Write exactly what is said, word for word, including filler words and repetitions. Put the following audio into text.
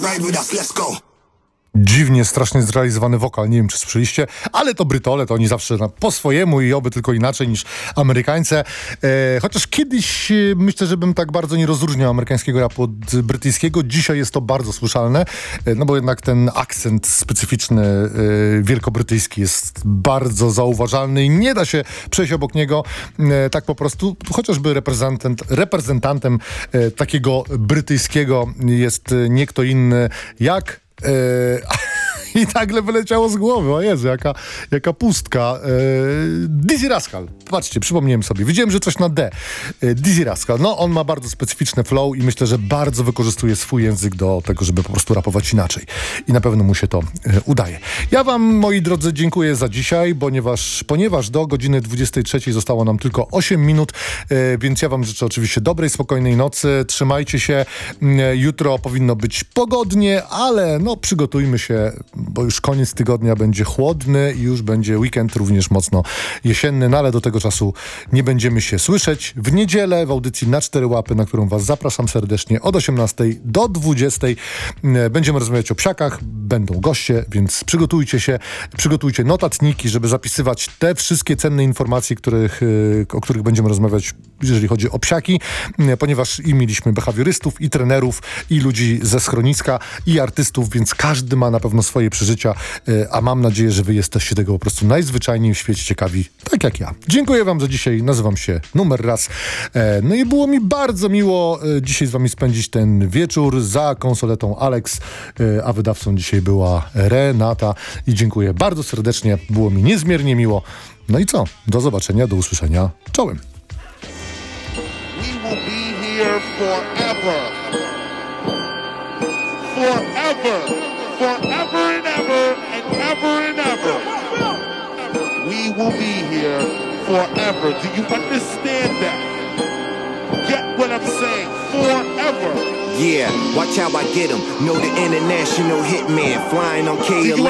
Ride with us, let's go. Dziwnie, strasznie zrealizowany wokal, nie wiem czy słyszeliście, ale to Brytole, to oni zawsze na, po swojemu i oby tylko inaczej niż Amerykańce. E, chociaż kiedyś e, myślę, że bym tak bardzo nie rozróżniał amerykańskiego rapu od brytyjskiego. Dzisiaj jest to bardzo słyszalne, e, no bo jednak ten akcent specyficzny e, wielkobrytyjski jest bardzo zauważalny i nie da się przejść obok niego e, tak po prostu. Chociażby reprezentant, reprezentantem e, takiego brytyjskiego jest e, nie kto inny jak Eee, I nagle wyleciało z głowy. O Jezu, jaka, jaka pustka. Eee, Dizzy Rascal. Patrzcie, przypomniałem sobie. Widziałem, że coś na D. Eee, Dizzy Rascal. No, on ma bardzo specyficzny flow i myślę, że bardzo wykorzystuje swój język do tego, żeby po prostu rapować inaczej. I na pewno mu się to e, udaje. Ja wam, moi drodzy, dziękuję za dzisiaj, ponieważ, ponieważ do godziny dwudziestej trzeciej zostało nam tylko osiem minut, e, więc ja wam życzę oczywiście dobrej, spokojnej nocy. Trzymajcie się. E, jutro powinno być pogodnie, ale no przygotujmy się, bo już koniec tygodnia będzie chłodny i już będzie weekend również mocno jesienny, no ale do tego czasu nie będziemy się słyszeć. W niedzielę w audycji Na Cztery Łapy, na którą was zapraszam serdecznie od osiemnastej do dwudziestej będziemy rozmawiać o psiakach, będą goście, więc przygotujcie się, przygotujcie notatniki, żeby zapisywać te wszystkie cenne informacje, których, o których będziemy rozmawiać, jeżeli chodzi o psiaki, ponieważ i mieliśmy behawiorystów, i trenerów, i ludzi ze schroniska, i artystów, więc każdy ma na pewno swoje przeżycia, a mam nadzieję, że wy jesteście tego po prostu najzwyczajniej w świecie ciekawi, tak jak ja. Dziękuję wam za dzisiaj, nazywam się Numer Raz. No i było mi bardzo miło dzisiaj z wami spędzić ten wieczór. Za konsoletą Alex, a wydawcą dzisiaj była Renata i dziękuję bardzo serdecznie, było mi niezmiernie miło. No i co? Do zobaczenia, do usłyszenia. Czołem. We will be here forever. Forever. Forever and ever and ever and ever. We will be here forever. Do you understand that? Get what I'm saying? Forever. Yeah, watch how I get 'em. Know the international hitman flying on K eleven.